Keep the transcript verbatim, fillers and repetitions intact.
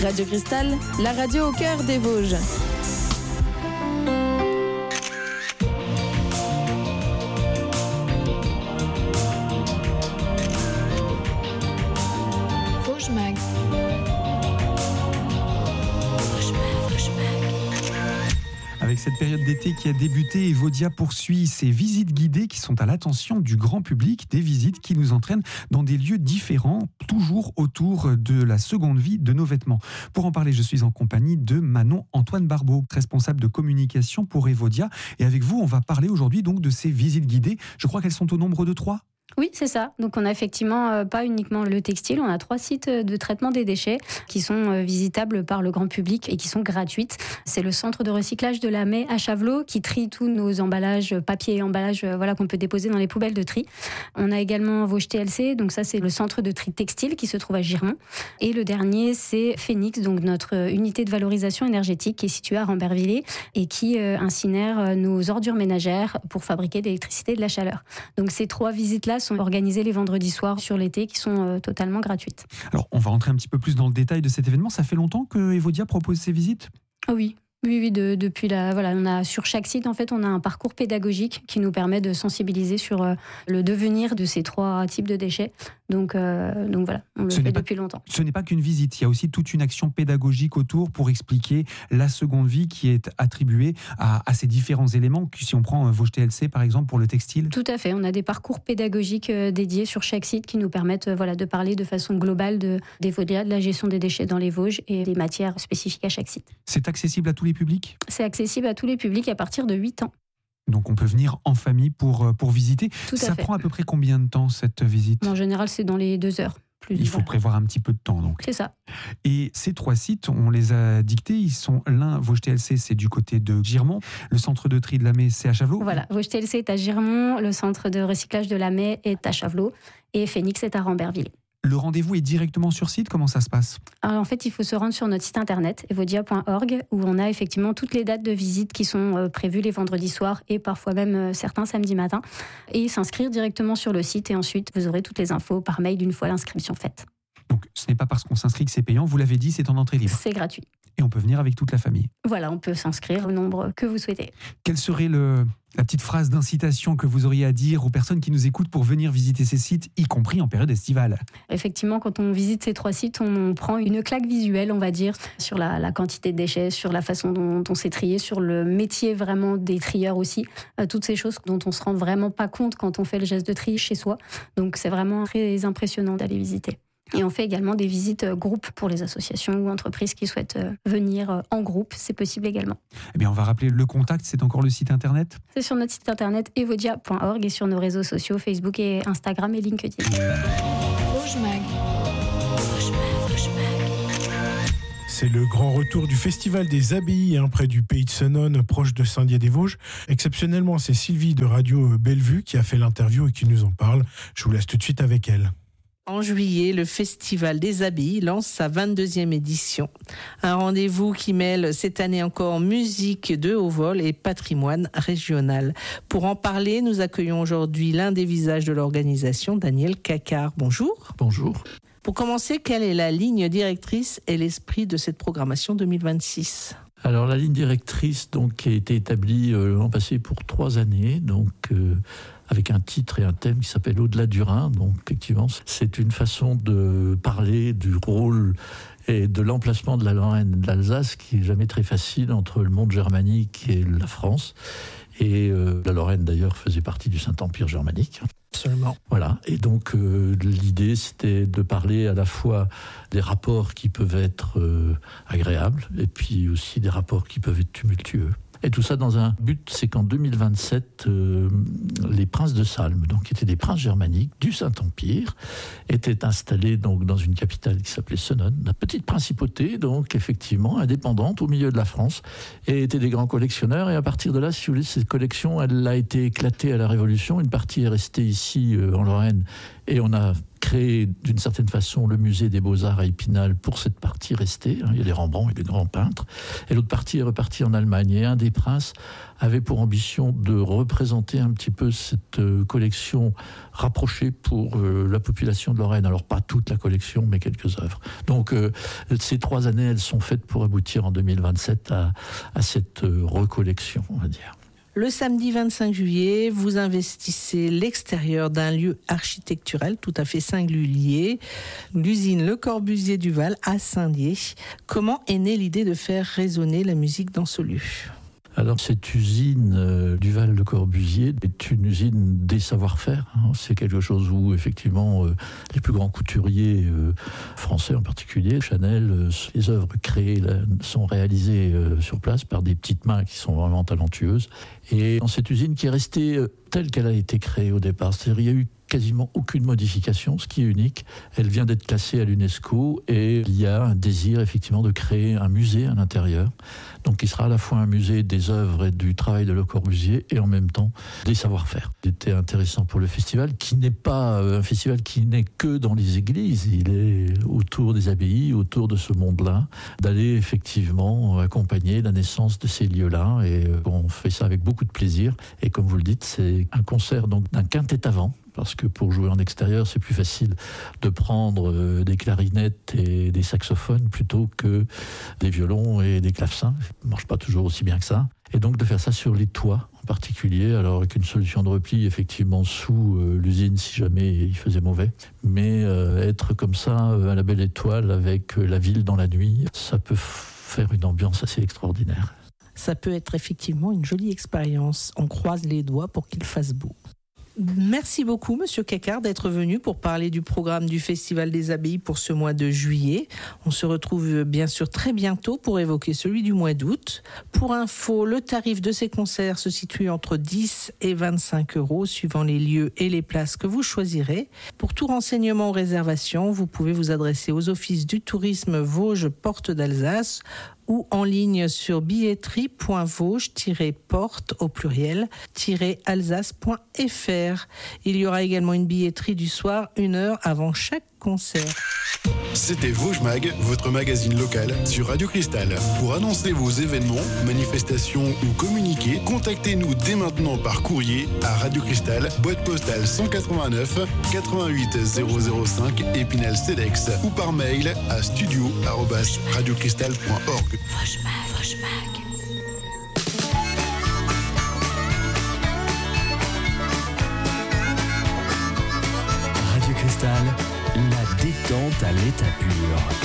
Radio Cristal, la radio au cœur des Vosges. Vosges Mag. Avec cette période d'été qui a débuté, Evodia poursuit ses visites guidées qui sont à l'attention du grand public, des visites qui nous entraînent dans des lieux différents, toujours autour de la seconde vie de nos vêtements. Pour en parler, je suis en compagnie de Manon Antoine Barbeau, responsable de communication pour Evodia. Et avec vous, on va parler aujourd'hui donc de ces visites guidées. Je crois qu'elles sont au nombre de trois. Oui, c'est ça. Donc on a effectivement euh, pas uniquement le textile, on a trois sites de traitement des déchets qui sont euh, visitables par le grand public et qui sont gratuites. C'est le centre de recyclage de la Mai à Chavelot qui trie tous nos emballages, papier et emballages euh, voilà, qu'on peut déposer dans les poubelles de tri. On a également Vosges T L C, donc ça c'est le centre de tri textile qui se trouve à Girmont. Et le dernier c'est Phoenix, donc notre unité de valorisation énergétique qui est située à Rambervillers et qui euh, incinère nos ordures ménagères pour fabriquer de l'électricité et de la chaleur. Donc ces trois visites-là sont organisées les vendredis soirs sur l'été qui sont euh, totalement gratuites. Alors, on va rentrer un petit peu plus dans le détail de cet événement. Ça fait longtemps que Evodia propose ces visites ? Ah oui. Oui, oui, de, depuis la, voilà, on a sur chaque site en fait, on a un parcours pédagogique qui nous permet de sensibiliser sur euh, le devenir de ces trois types de déchets. Donc, euh, donc voilà, on le ce fait pas, depuis longtemps. Ce n'est pas qu'une visite, il y a aussi toute une action pédagogique autour pour expliquer la seconde vie qui est attribuée à, à ces différents éléments. Si on prend Vosges T L C par exemple pour le textile. Tout à fait, on a des parcours pédagogiques euh, dédiés sur chaque site qui nous permettent euh, voilà, de parler de façon globale de, d'Evodia, de la gestion des déchets dans les Vosges et des matières spécifiques à chaque site. C'est accessible à tous les publics ? C'est accessible à tous les publics à partir de huit ans. Donc on peut venir en famille pour, pour visiter. Tout à Ça fait. prend à peu près combien de temps cette visite ? En général, c'est dans les deux heures. Plus, Il faut voilà. prévoir un petit peu de temps donc. C'est ça. Et ces trois sites, on les a dictés. Ils sont l'un, Vosges T L C, c'est du côté de Girmont. Le centre de tri de la Mai, c'est à Chavelot. Voilà, Vosges T L C est à Girmont, le centre de recyclage de la Mai est à Chavelot et Phoenix est à Rambervillers. Le rendez-vous est directement sur site. Comment ça se passe ? Alors en fait, il faut se rendre sur notre site internet evodia point org où on a effectivement toutes les dates de visite qui sont euh, prévues les vendredis soirs et parfois même euh, certains samedis matins. Et s'inscrire directement sur le site et ensuite vous aurez toutes les infos par mail une fois l'inscription faite. Donc ce n'est pas parce qu'on s'inscrit que c'est payant. Vous l'avez dit, c'est en entrée libre. C'est gratuit. Et on peut venir avec toute la famille. Voilà, on peut s'inscrire au nombre que vous souhaitez. Quelle serait le, la petite phrase d'incitation que vous auriez à dire aux personnes qui nous écoutent pour venir visiter ces sites, y compris en période estivale ? Effectivement, quand on visite ces trois sites, on prend une claque visuelle, on va dire, sur la, la quantité de déchets, sur la façon dont on s'est trié, sur le métier vraiment des trieurs aussi. Euh, toutes ces choses dont on ne se rend vraiment pas compte quand on fait le geste de tri chez soi. Donc c'est vraiment très impressionnant d'aller visiter. Et on fait également des visites groupes pour les associations ou entreprises qui souhaitent venir en groupe. C'est possible également. Eh bien, on va rappeler le contact. C'est encore le site internet ? C'est sur notre site internet evodia point org et sur nos réseaux sociaux Facebook et Instagram et LinkedIn. Vosges Mag. Vosges Mag. Vosges Mag. C'est le grand retour du Festival des Abbayes, hein, près du pays de Senones, proche de Saint-Dié-des-Vosges. Exceptionnellement, c'est Sylvie de Radio Bellevue qui a fait l'interview et qui nous en parle. Je vous laisse tout de suite avec elle. En juillet, le Festival des Abbayes lance sa vingt-deuxième édition. Un rendez-vous qui mêle cette année encore musique de haut vol et patrimoine régional. Pour en parler, nous accueillons aujourd'hui l'un des visages de l'organisation, Daniel Cacard. Bonjour. Bonjour. Pour commencer, quelle est la ligne directrice et l'esprit de cette programmation deux mille vingt-six ? Alors la ligne directrice donc, a été établie euh, l'an passé pour trois années, donc euh, avec un titre et un thème qui s'appelle Au-delà du Rhin. Donc effectivement, c'est une façon de parler du rôle et de l'emplacement de la Lorraine et de l'Alsace qui n'est jamais très facile entre le monde germanique et la France. Et euh, la Lorraine d'ailleurs faisait partie du Saint-Empire germanique. Absolument. Voilà, et donc euh, l'idée c'était de parler à la fois des rapports qui peuvent être euh, agréables et puis aussi des rapports qui peuvent être tumultueux. Et tout ça dans un but, c'est qu'en deux mille vingt-sept, euh, les princes de Salm, donc qui étaient des princes germaniques du Saint-Empire, étaient installés donc dans une capitale qui s'appelait Senones, une petite principauté, donc effectivement indépendante au milieu de la France, et étaient des grands collectionneurs. Et à partir de là, si vous voulez, cette collection, elle a été éclatée à la Révolution. Une partie est restée ici euh, en Lorraine, et on a créé d'une certaine façon le musée des Beaux-Arts à Épinal pour cette partie restée. Il y a les Rembrandt et les grands peintres. Et l'autre partie est repartie en Allemagne. Et un des princes avait pour ambition de représenter un petit peu cette collection rapprochée pour la population de Lorraine. Alors pas toute la collection, mais quelques œuvres. Donc euh, ces trois années, elles sont faites pour aboutir en deux mille vingt-sept à, à cette recollection, on va dire. Le samedi vingt-cinq juillet, vous investissez l'extérieur d'un lieu architectural tout à fait singulier, l'usine Le Corbusier du Val à Saint-Dié. Comment est née l'idée de faire résonner la musique dans ce lieu ? Alors cette usine euh, du Val Le Corbusier est une usine des savoir-faire. Hein. C'est quelque chose où effectivement euh, les plus grands couturiers euh, français en particulier, Chanel, euh, les œuvres créées là, sont réalisées euh, sur place par des petites mains qui sont vraiment talentueuses. Et dans cette usine qui est restée euh, telle qu'elle a été créée au départ, c'est-à-dire il y a eu quasiment aucune modification, ce qui est unique. Elle vient d'être classée à l'UNESCO et il y a un désir effectivement de créer un musée à l'intérieur. Donc qui sera à la fois un musée des œuvres et du travail de Le Corbusier et en même temps des savoir-faire. C'était intéressant pour le festival qui n'est pas un festival qui n'est que dans les églises. Il est autour des abbayes, autour de ce monde-là, d'aller effectivement accompagner la naissance de ces lieux-là et on fait ça avec beaucoup de plaisir. Et comme vous le dites, c'est un concert donc d'un quintet à vent. Parce que pour jouer en extérieur, c'est plus facile de prendre euh, des clarinettes et des saxophones plutôt que des violons et des clavecins. Ça ne marche pas toujours aussi bien que ça. Et donc de faire ça sur les toits en particulier, alors avec une solution de repli effectivement sous euh, l'usine si jamais il faisait mauvais. Mais euh, être comme ça euh, à la belle étoile avec euh, la ville dans la nuit, ça peut faire une ambiance assez extraordinaire. Ça peut être effectivement une jolie expérience. On croise les doigts pour qu'il fasse beau. Merci beaucoup, Monsieur Cacquart, d'être venu pour parler du programme du Festival des Abbayes pour ce mois de juillet. On se retrouve bien sûr très bientôt pour évoquer celui du mois d'août. Pour info, le tarif de ces concerts se situe entre dix et vingt-cinq euros, suivant les lieux et les places que vous choisirez. Pour tout renseignement ou réservation, vous pouvez vous adresser aux offices du tourisme Vosges Porte d'Alsace ou en ligne sur billetterie point vosges tiret porte au pluriel alsace point f r. Il y aura également une billetterie du soir, une heure avant chaque concert. C'était Vosges Mag, votre magazine local sur Radio Cristal. Pour annoncer vos événements, manifestations ou communiquer, contactez-nous dès maintenant par courrier à Radio Cristal, boîte postale cent quatre-vingt-neuf quatre-vingt-huit zéro zéro cinq Épinal Cedex ou par mail à studio arobase radiocristal point org. Vosges Mag, Vosges Mag. Radio Cristal, la détente à l'état pur.